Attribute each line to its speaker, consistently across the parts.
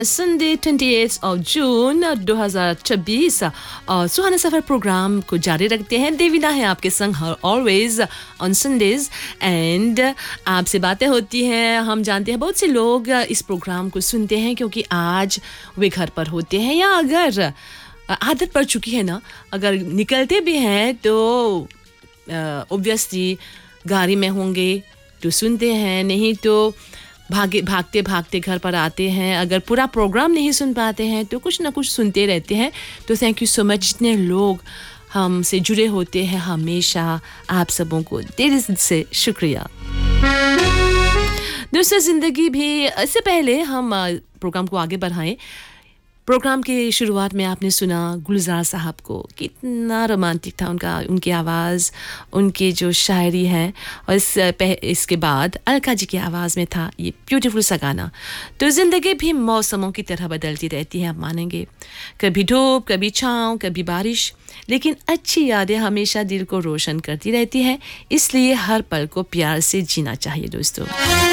Speaker 1: Sunday 28 of June 2026 और सुहाना सफ़र programme को जारी रखते हैं। देवीना है आपके संग ऑलवेज ऑन संडेज एंड आपसे बातें होती हैं। हम जानते हैं बहुत से लोग इस प्रोग्राम को सुनते हैं क्योंकि आज वे घर पर होते हैं या अगर आदत पड़ चुकी है ना, अगर निकलते भी हैं तो ऑब्वियसली गाड़ी में होंगे तो सुनते हैं, नहीं तो भागते भागते घर पर आते हैं। अगर पूरा प्रोग्राम नहीं सुन पाते हैं तो कुछ ना कुछ सुनते रहते हैं। तो थैंक यू सो मच जितने लोग हमसे जुड़े होते हैं, हमेशा आप सबों को दिल से शुक्रिया। दोस्तों, ज़िंदगी भी इससे पहले हम प्रोग्राम को आगे बढ़ाएं। प्रोग्राम के शुरुआत में आपने सुना गुलजार साहब को, कितना रोमांटिक था उनकी आवाज़, उनकी जो शायरी है। और इसके बाद अलका जी की आवाज़ में था ये ब्यूटीफुल सा गाना। तो ज़िंदगी भी मौसमों की तरह बदलती रहती है, आप मानेंगे। कभी धूप, कभी छाँव, कभी बारिश, लेकिन अच्छी यादें हमेशा दिल को रोशन करती रहती हैं। इसलिए हर पल को प्यार से जीना चाहिए दोस्तों।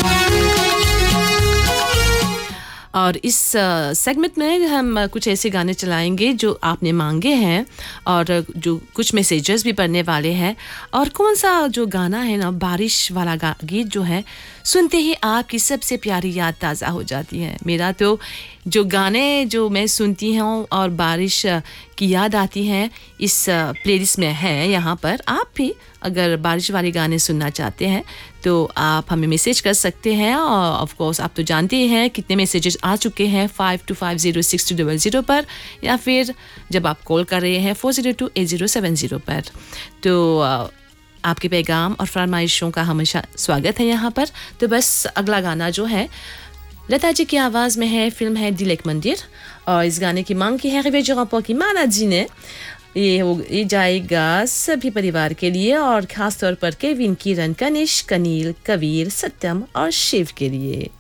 Speaker 1: और इस सेगमेंट में हम कुछ ऐसे गाने चलाएंगे जो आपने मांगे हैं और जो कुछ मैसेजेस भी पढ़ने वाले हैं। और कौन सा जो गाना है ना, बारिश वाला गीत जो है, सुनते ही आपकी सबसे प्यारी याद ताज़ा हो जाती है। मेरा तो जो गाने जो मैं सुनती हूँ और बारिश की याद आती है, इस प्लेलिस्ट में है। यहाँ पर आप भी अगर बारिश वाले गाने सुनना चाहते हैं तो आप हमें मैसेज कर सकते हैं। और ऑफ कोर्स आप तो जानते ही हैं कितने मैसेजेस आ चुके हैं 52506200 पर, या फिर जब आप कॉल कर रहे हैं 4028070 पर। तो आपके पैगाम और फरमाइशों का हमेशा स्वागत है यहाँ पर। तो बस अगला गाना जो है लता जी की आवाज़ में है, फिल्म है दिल एक मंदिर, और इस गाने की मांग की है रिवेज रॉपो की माना जी ने। ये जाएगा सभी परिवार के लिए और ख़ास तौर पर केविन, किरण, कनिष्क, कनील, कबीर, सत्यम और शिव के लिए।